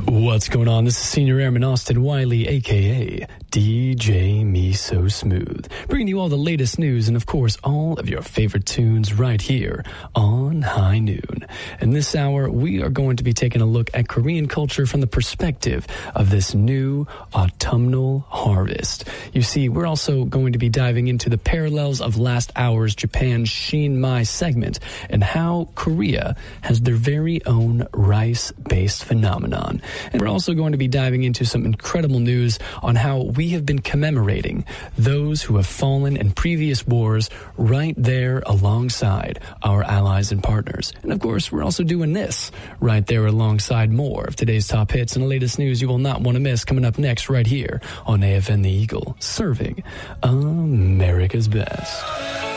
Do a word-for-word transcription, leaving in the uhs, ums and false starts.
What's going on? This is Senior Airman Austin Wiley, a k a. D J Me So Smooth, bringing you all the latest news and, of course, all of your favorite tunes right here on High Noon. In this hour, we are going to be taking a look at Korean culture from the perspective of this new autumnal harvest. You see, we're also going to be diving into the parallels of last hour's Japan Shinmai segment and how Korea has their very own rice-based phenomenon. And we're also going to be diving into some incredible news on how we have been commemorating those who have fallen in previous wars right there alongside our allies and partners. And of course, we're also doing this right there alongside more of today's top hits and the latest news you will not want to miss coming up next right here on A F N The Eagle, serving America's best.